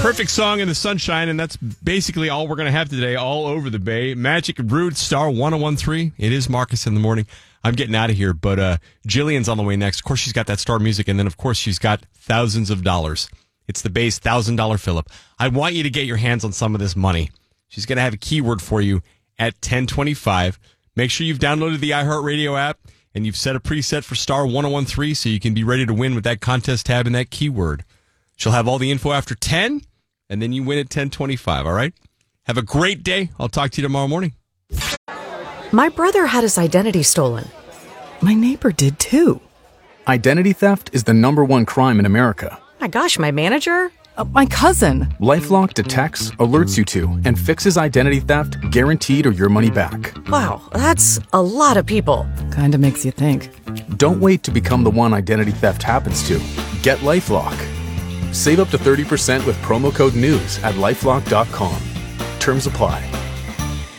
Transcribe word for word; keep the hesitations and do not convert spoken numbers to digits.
Perfect song in the sunshine, and that's basically all we're going to have today all over the Bay. Magic and Brood, Star one oh one three. It is Marcus in the morning. I'm getting out of here, but uh, Jillian's on the way next. Of course, she's got that Star music, and then, of course, she's got thousands of dollars. It's the Bay's one thousand dollars Phillip. I want you to get your hands on some of this money. She's going to have a keyword for you at ten twenty-five. Make sure you've downloaded the iHeartRadio app, and you've set a preset for Star one oh one three so you can be ready to win with that contest tab and that keyword. She'll have all the info after ten, and then you win at ten twenty-five, all right? Have a great day. I'll talk to you tomorrow morning. My brother had his identity stolen. My neighbor did too. Identity theft is the number one crime in America. My gosh, my manager? Uh, my cousin. LifeLock detects, alerts you to, and fixes identity theft guaranteed or your money back. Wow, that's a lot of people. Kinda makes you think. Don't wait to become the one identity theft happens to. Get LifeLock. Save up to thirty percent with promo code NEWS at LifeLock dot com. Terms apply.